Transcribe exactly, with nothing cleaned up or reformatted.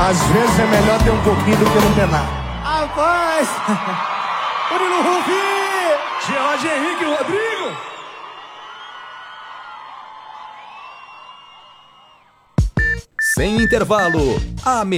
Às vezes é melhor ter um pouquinho do que não ter nada. Rapaz! Murilo Rufi! Gerard Henrique Rodrigo! Sem intervalo, a